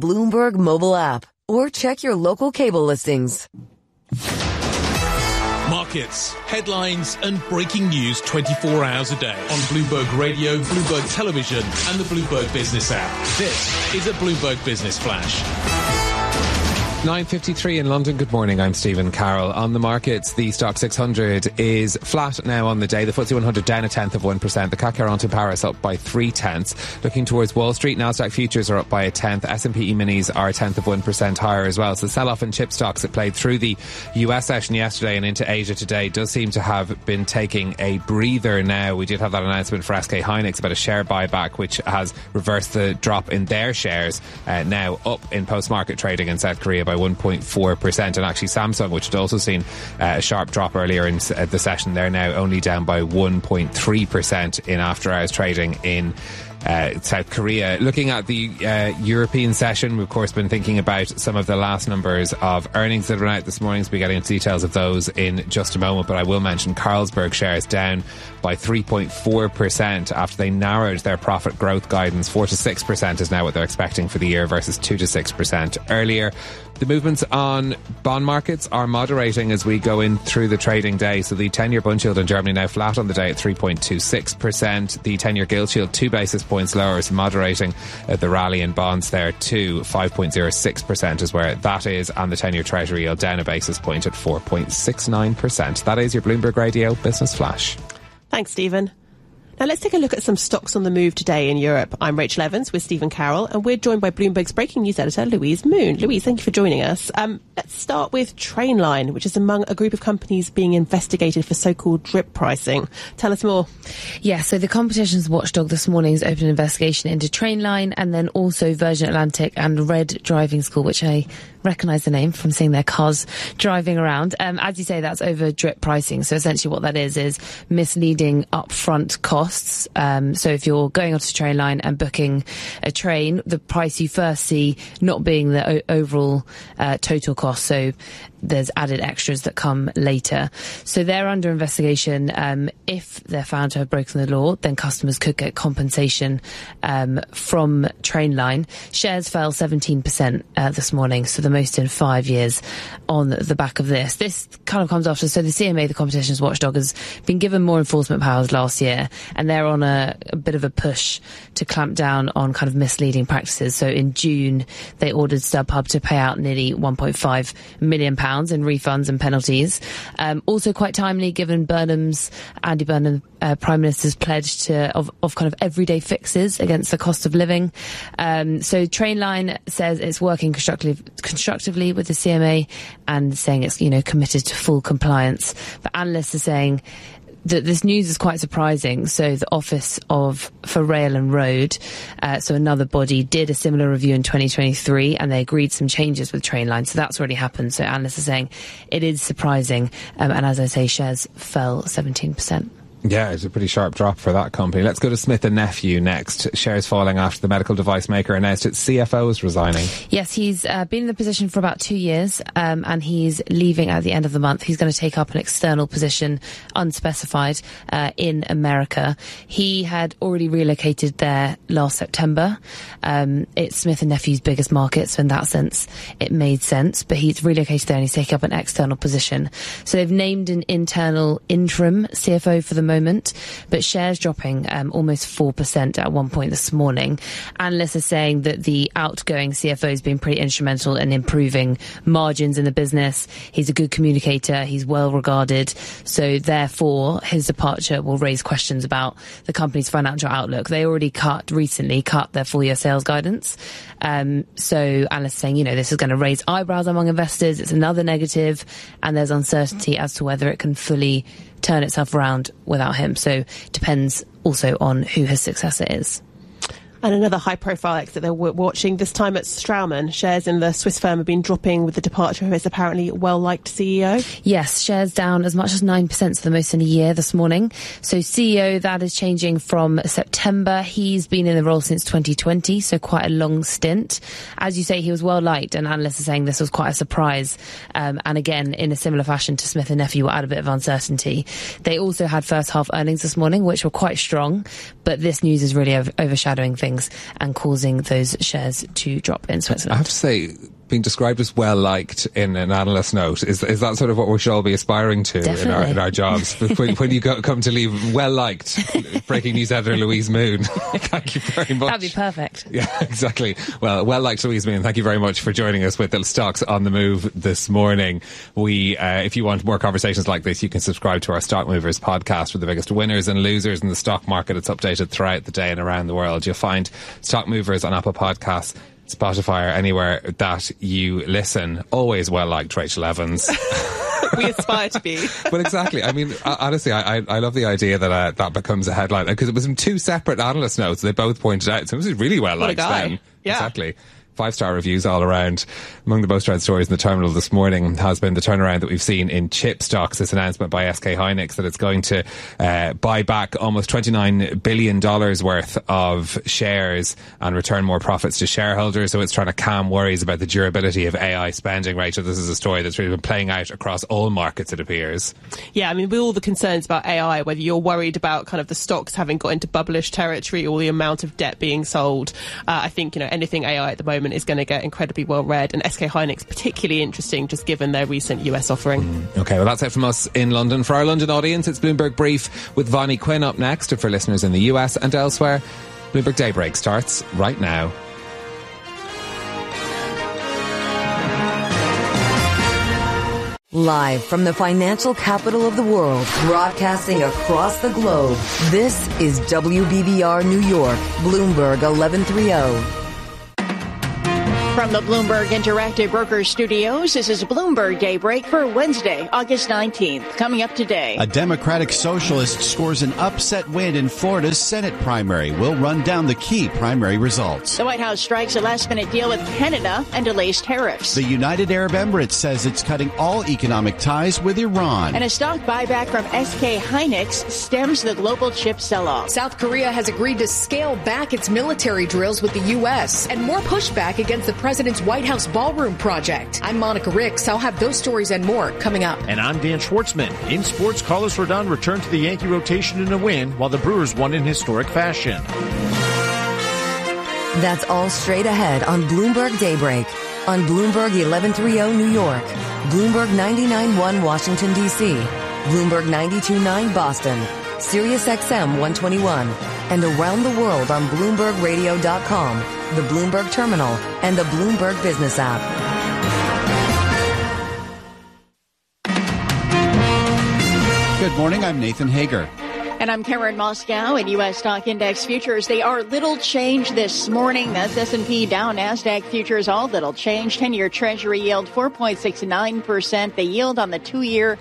Bloomberg mobile app or check your local cable listings. Markets, headlines and breaking news 24 hours a day on Bloomberg Radio, Bloomberg Television and the Bloomberg Business app. This is a Bloomberg Business Flash. 9:53 in London. Good morning, I'm Stephen Carroll. On the markets, the Stock 600 is flat now on the day. The FTSE 100 down 0.1%. The CAC 40 in Paris up by 0.3. Looking towards Wall Street, Nasdaq futures are up by 0.1. S&P E-minis are 0.1% higher as well. So the sell-off in chip stocks that played through the US session yesterday and into Asia today does seem to have been taking a breather now. We did have that announcement for SK Hynix about a share buyback, which has reversed the drop in their shares, now up in post-market trading in South Korea by 1.4%, and actually Samsung, which had also seen a sharp drop earlier in the session, they're now only down by 1.3% in after-hours trading in South Korea. Looking at the European session, we've of course been thinking about some of the last numbers of earnings that are out this morning, so we'll be getting into details of those in just a moment, but I will mention Carlsberg shares down by 3.4% after they narrowed their profit growth guidance. 4 to 6% is now what they're expecting for the year versus 2 to 6% earlier. The movements on bond markets are moderating as we go in through the trading day. So the 10-year bund yield in Germany now flat on the day at 3.26%. The 10-year gilt yield 2 basis points lower, so moderating the rally in bonds there to 5.06% is where that is. And the 10-year treasury yield down a basis point at 4.69%. That is your Bloomberg Radio Business Flash. Thanks, Stephen. Now let's take a look at some stocks on the move today in Europe. I'm Rachel Evans with Stephen Carroll, and we're joined by Bloomberg's breaking news editor, Louise Moon. Louise, thank you for joining us. Let's start with Trainline, which is among a group of companies being investigated for so-called drip pricing. Tell us more. Yeah, so the competitions watchdog this morning has opened an investigation into Trainline and then also Virgin Atlantic and Red Driving School, which I recognise the name from seeing their cars driving around. As you say, that's over drip pricing. So essentially what that is misleading upfront costs. So if you're going onto Trainline and booking a train, the price you first see not being the overall total cost. So there's added extras that come later. So they're under investigation. If they're found to have broken the law, then customers could get compensation from Trainline. Shares fell 17% this morning, so the most in 5 years on the back of this. This kind of comes after, so the CMA, the competitions watchdog, has been given more enforcement powers last year, and they're on a bit of a push to clamp down on kind of misleading practices. So in June, they ordered StubHub to pay out nearly £1.5 million in refunds and penalties. Also quite timely, given Andy Burnham, Prime Minister's pledge of kind of everyday fixes against the cost of living. So Trainline says it's working constructively with the CMA and saying it's, committed to full compliance. But analysts are saying that this news is quite surprising. So the Office for Rail and Road, so another body, did a similar review in 2023 and they agreed some changes with Trainline. So that's already happened. So analysts are saying it is surprising. And as I say, shares fell 17%. Yeah, it's a pretty sharp drop for that company. Let's go to Smith & Nephew next. Shares falling after the medical device maker announced its CFO is resigning. Yes, he's been in the position for about 2 years, and he's leaving at the end of the month. He's going to take up an external position, unspecified, in America. He had already relocated there last September. It's Smith & Nephew's biggest market, so in that sense, it made sense. But he's relocated there and he's taking up an external position. So they've named an internal interim CFO for the moment, but shares dropping almost 4% at one point this morning. Analysts are saying that the outgoing CFO has been pretty instrumental in improving margins in the business. He's a good communicator. He's well regarded. So therefore, his departure will raise questions about the company's financial outlook. They already recently cut their full year sales guidance. So analysts are saying, this is going to raise eyebrows among investors. It's another negative, and there's uncertainty as to whether it can fully turn itself around without him. So depends also on who his successor is. And another high-profile exit that we're watching, this time at Straumann. Shares in the Swiss firm have been dropping with the departure of his apparently well-liked CEO. Yes, shares down as much as 9%, so the most in a year this morning. So CEO, that is changing from September. He's been in the role since 2020, so quite a long stint. As you say, he was well-liked, and analysts are saying this was quite a surprise. And again, in a similar fashion to Smith & Nephew, will add a bit of uncertainty. They also had first-half earnings this morning, which were quite strong, but this news is really overshadowing things earnings and causing those shares to drop in Switzerland. I have to say, being described as well liked in an analyst note is that sort of what we should all be aspiring to in our jobs. when you come to leave, well liked, breaking news editor Louise Moon. Thank you very much. That'd be perfect. Yeah, exactly. Well liked Louise Moon. Thank you very much for joining us with the Stocks on the Move this morning. We, if you want more conversations like this, you can subscribe to our Stock Movers podcast with the biggest winners and losers in the stock market. It's updated throughout the day and around the world. You'll find Stock Movers on Apple Podcasts, Spotify, or anywhere that you listen. Always well liked, Rachel Evans. We aspire to be. But exactly. I mean, honestly, I love the idea that that becomes a headline, because it was in two separate analyst notes. They both pointed out. So it was really well liked then. Yeah. Exactly. 5-star reviews all around. Among the most read stories in the terminal this morning has been the turnaround that we've seen in chip stocks. This announcement by SK Hynix that it's going to buy back almost $29 billion worth of shares and return more profits to shareholders. So it's trying to calm worries about the durability of AI spending. Rachel, this is a story that's really been playing out across all markets, it appears. Yeah, I mean, with all the concerns about AI, whether you're worried about kind of the stocks having got into bubblish territory or the amount of debt being sold, I think, anything AI at the moment is going to get incredibly well read, and SK Hynix particularly interesting just given their recent US offering. Okay, well that's it from us in London. For our London audience, it's Bloomberg Brief with Vonnie Quinn up next, and for listeners in the US and elsewhere, Bloomberg Daybreak starts right now. Live from the financial capital of the world, broadcasting across the globe, this is WBBR New York, Bloomberg 1130. From the Bloomberg Interactive Brokers Studios, this is Bloomberg Daybreak for Wednesday, August 19th. Coming up today, a Democratic Socialist scores an upset win in Florida's Senate primary. We'll run down the key primary results. The White House strikes a last-minute deal with Canada and delays tariffs. The United Arab Emirates says it's cutting all economic ties with Iran. And a stock buyback from SK Hynix stems the global chip sell-off. South Korea has agreed to scale back its military drills with the U.S. and more pushback against the President's White House ballroom project. I'm Monica Ricks. I'll have those stories and more coming up. And I'm Dan Schwartzman. In sports, Carlos Rodon returned to the Yankee rotation in a win, while the Brewers won in historic fashion. That's all straight ahead on Bloomberg Daybreak, on Bloomberg 1130 New York, Bloomberg 99.1 Washington, D.C., Bloomberg 92.9 Boston, Sirius XM 121, and around the world on BloombergRadio.com, the Bloomberg Terminal, and the Bloomberg Business app. Good morning, I'm Nathan Hager. And I'm Karen Moscow. In U.S. stock index futures, they are little changed this morning. That's S&P, Dow, NASDAQ futures, all little change. 10-year Treasury yield 4.69%. The yield on the 2-year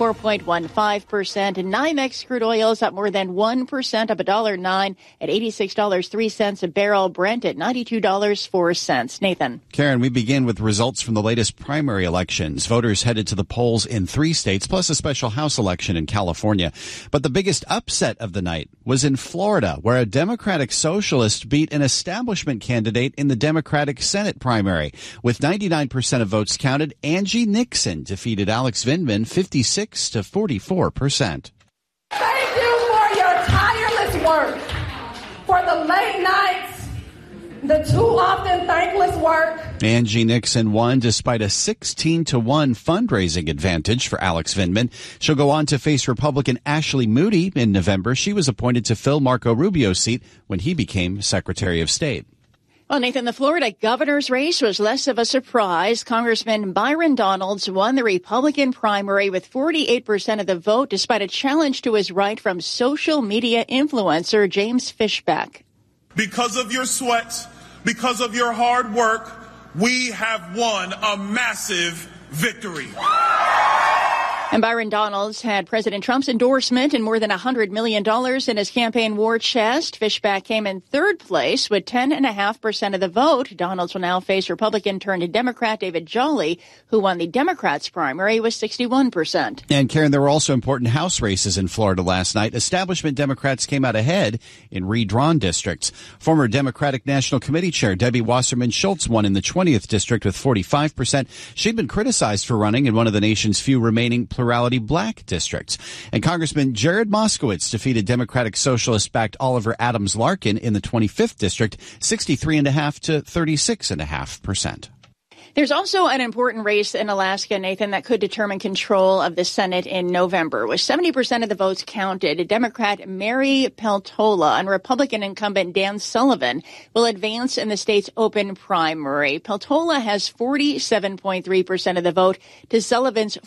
4.15%. And NYMEX crude oil is up more than 1%, up $1.09 at $86.03 a barrel. Brent at $92.04. Nathan. Karen, we begin with results from the latest primary elections. Voters headed to the polls in 3 states, plus a special House election in California. But the biggest upset of the night was in Florida, where a Democratic Socialist beat an establishment candidate in the Democratic Senate primary. With 99% of votes counted, Angie Nixon defeated Alex Vindman 56 to 44%. Thank you for your tireless work, for the late nights, the too often thankless work. Angie Nixon won despite a 16-1 fundraising advantage for Alex Vindman. She'll go on to face Republican Ashley Moody in November. She was appointed to fill Marco Rubio's seat when he became Secretary of State. Well, Nathan, the Florida governor's race was less of a surprise. Congressman Byron Donalds won the Republican primary with 48% of the vote, despite a challenge to his right from social media influencer James Fishback. Because of your sweat, because of your hard work, we have won a massive victory. And Byron Donalds had President Trump's endorsement and more than $100 million in his campaign war chest. Fishback came in third place with 10.5% of the vote. Donalds will now face Republican-turned-Democrat David Jolly, who won the Democrats' primary with 61%. And, Karen, there were also important House races in Florida last night. Establishment Democrats came out ahead in redrawn districts. Former Democratic National Committee Chair Debbie Wasserman Schultz won in the 20th district with 45%. She'd been criticized for running in one of the nation's few remaining pluralistic plurality black districts. And Congressman Jared Moskowitz defeated Democratic Socialist-backed Oliver Adams Larkin in the 25th district, 63.5% to 36.5%. There's also an important race in Alaska, Nathan, that could determine control of the Senate in November. With 70% of the votes counted, Democrat Mary Peltola and Republican incumbent Dan Sullivan will advance in the state's open primary. Peltola has 47.3% of the vote to Sullivan's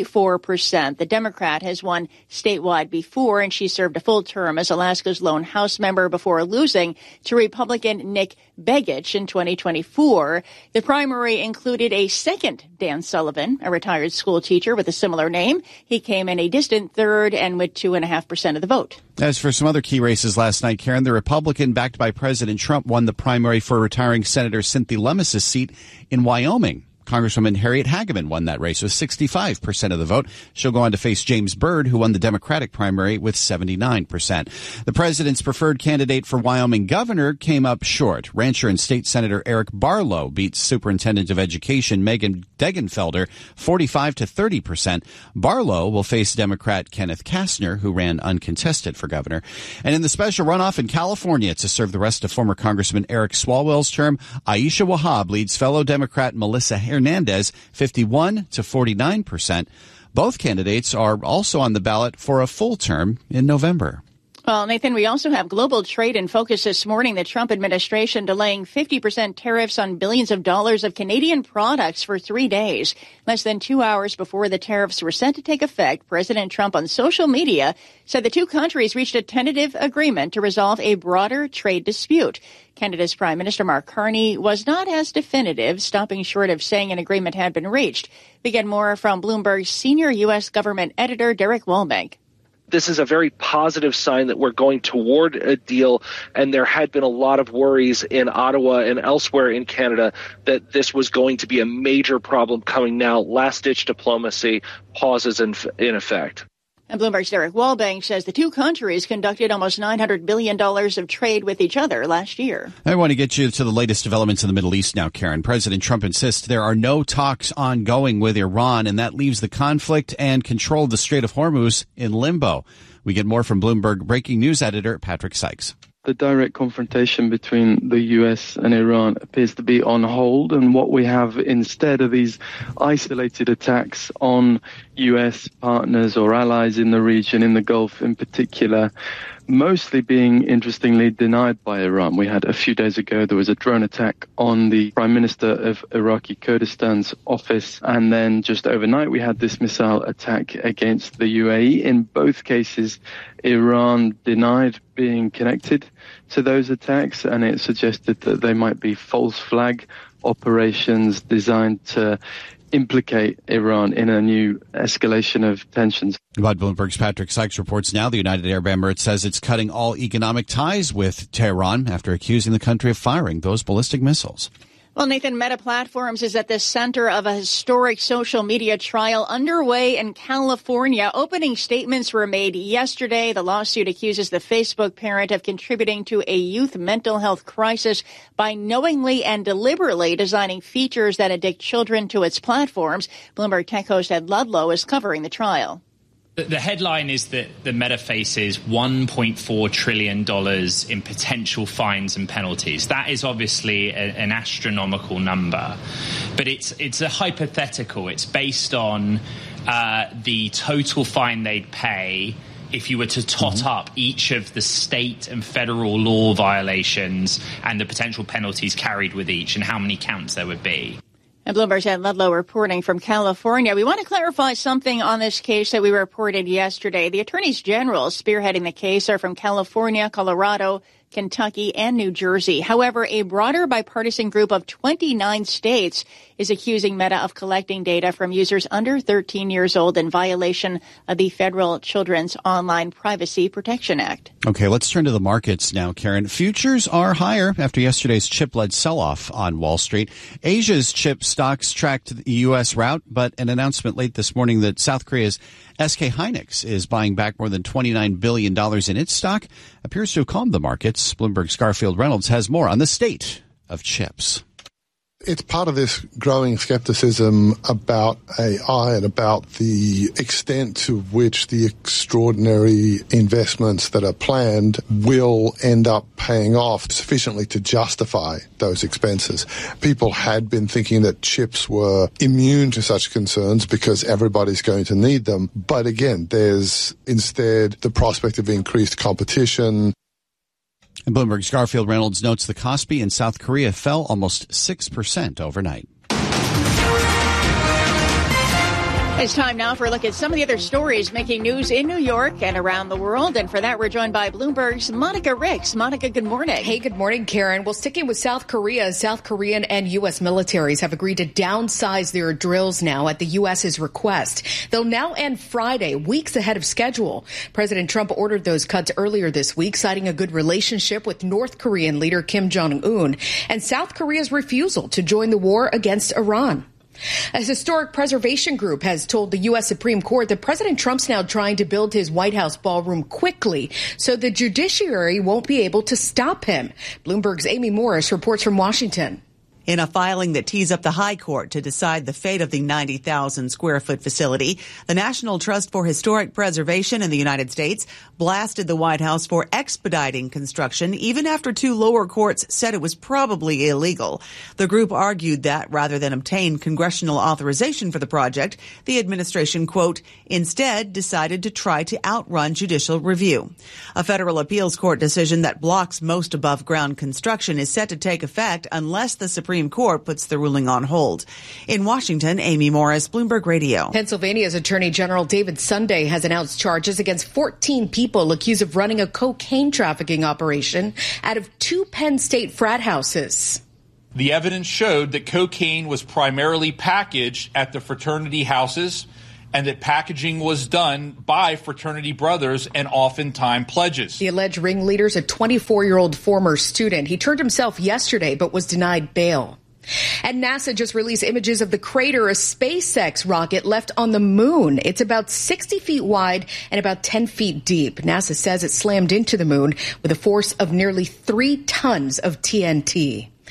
44%. The Democrat has won statewide before, and she served a full term as Alaska's lone House member before losing to Republican Nick Begich in 2024. The primary included a second Dan Sullivan, a retired school teacher with a similar name. He came in a distant third and with 2.5% of the vote. As for some other key races last night, Karen, the Republican backed by President Trump won the primary for retiring Senator Cynthia Lummis' seat in Wyoming. Congresswoman Harriet Hageman won that race with 65% of the vote. She'll go on to face James Byrd, who won the Democratic primary with 79%. The president's preferred candidate for Wyoming governor came up short. Rancher and State Senator Eric Barlow beat Superintendent of Education Megan Degenfelder 45% to 30%. Barlow will face Democrat Kenneth Kastner, who ran uncontested for governor. And in the special runoff in California to serve the rest of former Congressman Eric Swalwell's term, Aisha Wahab leads fellow Democrat Melissa Hernandez 51% to 49%. Both candidates are also on the ballot for a full term in November. Well, Nathan, we also have global trade in focus this morning. The Trump administration delaying 50% tariffs on billions of dollars of Canadian products for 3 days. Less than 2 hours before the tariffs were set to take effect, President Trump on social media said the two countries reached a tentative agreement to resolve a broader trade dispute. Canada's Prime Minister Mark Carney was not as definitive, stopping short of saying an agreement had been reached. We get more from Bloomberg's senior U.S. government editor, Derek Walbank. This is a very positive sign that we're going toward a deal, and there had been a lot of worries in Ottawa and elsewhere in Canada that this was going to be a major problem coming now. Last-ditch diplomacy pauses in effect. And Bloomberg's Derek Walbank says the two countries conducted almost $900 billion of trade with each other last year. I want to get you to the latest developments in the Middle East now, Karen. President Trump insists there are no talks ongoing with Iran, and that leaves the conflict and control of the Strait of Hormuz in limbo. We get more from Bloomberg breaking news editor Patrick Sykes. The direct confrontation between the US and Iran appears to be on hold, and what we have instead are these isolated attacks on US partners or allies in the region, in the Gulf in particular, mostly being, interestingly, denied by Iran. We had a few days ago, there was a drone attack on the Prime Minister of Iraqi Kurdistan's office, and then just overnight we had this missile attack against the UAE. In both cases, Iran denied being connected to those attacks, and it suggested that they might be false flag operations designed to implicate Iran in a new escalation of tensions. But Bloomberg's Patrick Sykes reports now the United Arab Emirates says it's cutting all economic ties with Tehran after accusing the country of firing those ballistic missiles. Well, Nathan, Meta Platforms is at the center of a historic social media trial underway in California. Opening statements were made yesterday. The lawsuit accuses the Facebook parent of contributing to a youth mental health crisis by knowingly and deliberately designing features that addict children to its platforms. Bloomberg tech host Ed Ludlow is covering the trial. The headline is that the Meta faces $1.4 trillion in potential fines and penalties. That is obviously an astronomical number, but it's a hypothetical. It's based on the total fine they'd pay if you were to tot up each of the state and federal law violations and the potential penalties carried with each and how many counts there would be. And Bloomberg's Ed Ludlow reporting from California. We want to clarify something on this case that we reported yesterday. The attorneys general spearheading the case are from California, Colorado, Kentucky, and New Jersey. However, a broader bipartisan group of 29 states is accusing Meta of collecting data from users under 13 years old in violation of the Federal Children's Online Privacy Protection Act. Okay, let's turn to the markets now, Karen. Futures are higher after yesterday's chip-led sell-off on Wall Street. Asia's chip stocks tracked the U.S. route, but an announcement late this morning that South Korea's SK Hynix is buying back more than $29 billion in its stock appears to have calmed the markets. Bloomberg's Garfield Reynolds has more on the state of chips. It's part of this growing skepticism about AI and about the extent to which the extraordinary investments that are planned will end up paying off sufficiently to justify those expenses. People had been thinking that chips were immune to such concerns because everybody's going to need them. But again, there's instead the prospect of increased competition. And Bloomberg's Garfield Reynolds notes the Kospi in South Korea fell almost 6% overnight. It's time now for a look at some of the other stories making news in New York and around the world. And for that, we're joined by Bloomberg's Monica Ricks. Monica, good morning. Hey, good morning, Karen. Well, sticking with South Korea, South Korean and U.S. militaries have agreed to downsize their drills now at the U.S.'s request. They'll now end Friday, weeks ahead of schedule. President Trump ordered those cuts earlier this week, citing a good relationship with North Korean leader Kim Jong-un and South Korea's refusal to join the war against Iran. A historic preservation group has told the U.S. Supreme Court that President Trump's now trying to build his White House ballroom quickly so the judiciary won't be able to stop him. Bloomberg's Amy Morris reports from Washington. In a filing that tees up the High Court to decide the fate of the 90,000 square foot facility, the National Trust for Historic Preservation in the United States blasted the White House for expediting construction even after two lower courts said it was probably illegal. The group argued that rather than obtain congressional authorization for the project, the administration, quote, instead decided to try to outrun judicial review. A federal appeals court decision that blocks most above ground construction is set to take effect unless the Supreme Court puts the ruling on hold. In Washington, Amy Morris, Bloomberg Radio. Pennsylvania's Attorney General David Sunday has announced charges against 14 people accused of running a cocaine trafficking operation out of two Penn State frat houses. The evidence showed that cocaine was primarily packaged at the fraternity houses and that packaging was done by fraternity brothers and oftentimes pledges. The alleged ringleader's a 24-year-old former student. He turned himself yesterday but was denied bail. And NASA just released images of the crater a SpaceX rocket left on the moon. It's about 60 feet wide and about 10 feet deep. NASA says it slammed into the moon with a force of nearly 3 tons of TNT.